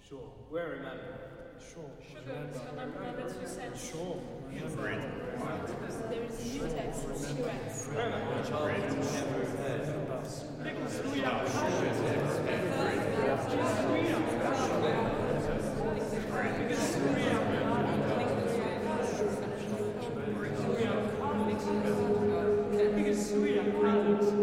Sure, we'll remember. Sure. Sugar, number 2 cents. Sure. Bread. There is a new text, Shiraz. Remember, Charlie never